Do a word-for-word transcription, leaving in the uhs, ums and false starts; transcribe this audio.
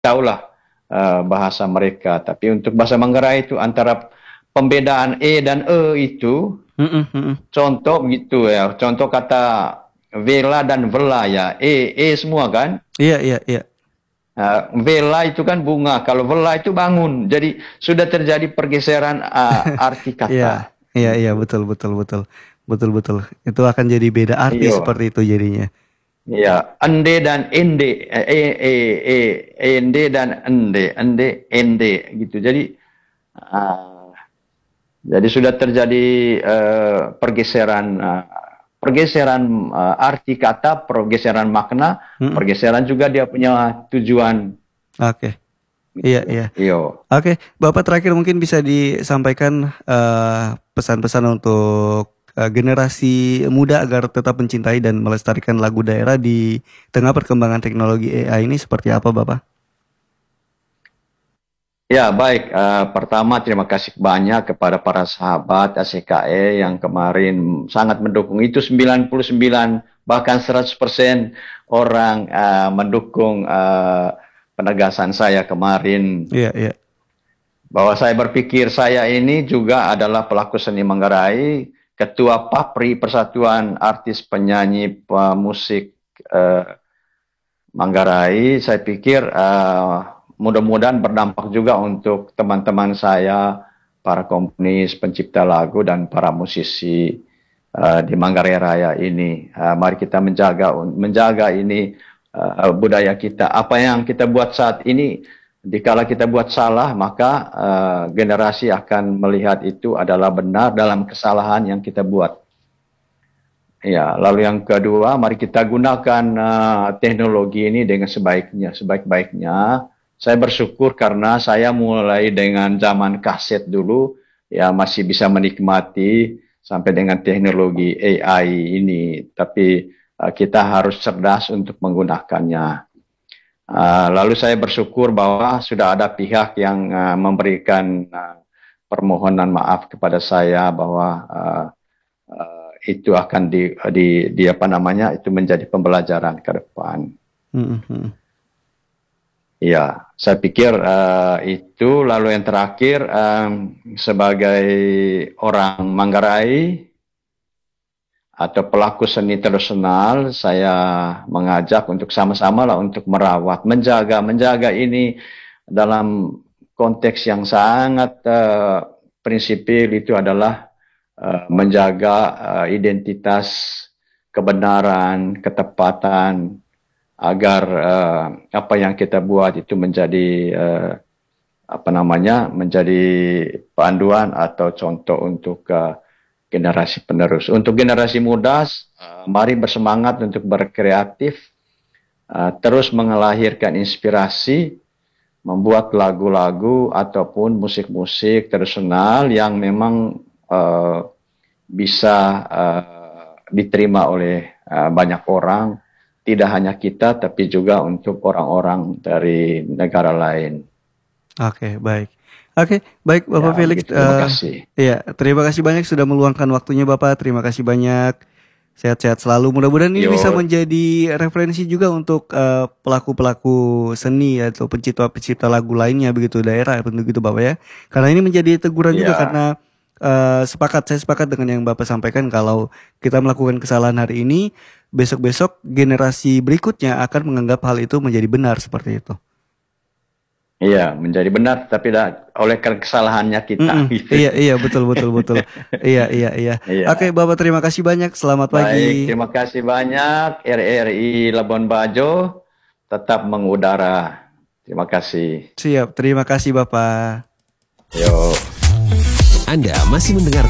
tahulah uh, bahasa mereka. Tapi untuk bahasa Manggarai itu antara pembedaan e dan e itu, Mm-mm, mm-mm. contoh gitu ya. Contoh kata vela dan vela ya, e e semua kan. Iya, iya, iya. Uh, vela itu kan bunga, kalau vela itu bangun. Jadi sudah terjadi pergeseran uh, arti Iya, kata. iya, iya, Gitu. betul, betul, betul, betul, betul. Itu akan jadi beda arti Iyo, seperti itu jadinya. ya, ende dan ende, e e e ende dan ende, ende ende gitu. Jadi uh, jadi sudah terjadi uh, pergeseran uh, pergeseran uh, arti kata, pergeseran makna, Mm-mm. pergeseran juga dia punya tujuan Oke, iya, gitu. iya. Iyo. Oke, Bapak terakhir mungkin bisa disampaikan eh, pesan-pesan untuk eh, generasi muda agar tetap mencintai dan melestarikan lagu daerah di tengah perkembangan teknologi A I ini seperti apa, Bapak? Ya, baik. Uh, pertama, terima kasih banyak kepada para sahabat A C K E yang kemarin sangat mendukung. Itu sembilan puluh sembilan, bahkan seratus persen orang uh, mendukung uh, penegasan saya kemarin. Iya, iya. Bahwa saya berpikir saya ini juga adalah pelaku seni Manggarai, Ketua Papri Persatuan Artis Penyanyi Pemusik uh, Manggarai. Saya pikir uh, mudah-mudahan berdampak juga untuk teman-teman saya, para komponis, pencipta lagu, dan para musisi uh, di Manggarai Raya ini. Uh, mari kita menjaga menjaga ini uh, budaya kita. Apa yang kita buat saat ini, dikala kita buat salah, maka uh, generasi akan melihat itu adalah benar dalam kesalahan yang kita buat. Ya, lalu yang kedua, mari kita gunakan uh, teknologi ini dengan sebaiknya, sebaik-baiknya. Saya bersyukur karena saya mulai dengan zaman kaset dulu, ya masih bisa menikmati sampai dengan teknologi A I ini. Tapi uh, kita harus cerdas untuk menggunakannya. Uh, lalu saya bersyukur bahwa sudah ada pihak yang uh, memberikan uh, permohonan maaf kepada saya bahwa uh, uh, itu akan di, di, di apa namanya itu menjadi pembelajaran ke depan. Mm-mm. Ya, saya pikir uh, itu. Lalu yang terakhir, um, sebagai orang Manggarai atau pelaku seni tradisional, saya mengajak untuk sama-sama lah untuk merawat, menjaga, menjaga ini dalam konteks yang sangat uh, prinsipil. Itu adalah uh, menjaga uh, identitas, kebenaran, ketepatan, agar uh, apa yang kita buat itu menjadi uh, apa namanya menjadi panduan atau contoh untuk uh, generasi penerus. Untuk generasi muda, uh, mari bersemangat untuk berkreatif, uh, terus mengelahirkan inspirasi, membuat lagu-lagu ataupun musik-musik tradisional yang memang uh, bisa uh, diterima oleh uh, banyak orang. Tidak hanya kita, tapi juga untuk orang-orang dari negara lain. Oke, baik. Oke, baik Bapak Ya, Felix. begitu. Terima eh kasih. ya, terima kasih banyak sudah meluangkan waktunya Bapak. Terima kasih banyak. Sehat-sehat selalu. Mudah-mudahan ini bisa Yo, menjadi referensi juga untuk eh, pelaku-pelaku seni atau pencipta-pencipta lagu lainnya begitu daerah begitu Bapak ya. Karena ini menjadi teguran juga ya, karena eh, sepakat saya sepakat dengan yang Bapak sampaikan kalau kita melakukan kesalahan hari ini, besok-besok generasi berikutnya akan menganggap hal itu menjadi benar seperti itu. iya, menjadi benar, tapi dah, oleh kesalahannya kita, Mm-mm. gitu. Iya, iya, betul, betul, betul. Iya, iya, iya. Oke, Iya. Bapak terima kasih banyak. Selamat Baik, pagi. terima kasih banyak. R R I Labuan Bajo tetap mengudara. Terima kasih. Siap, terima kasih Bapak. Yo. Anda masih mendengarkan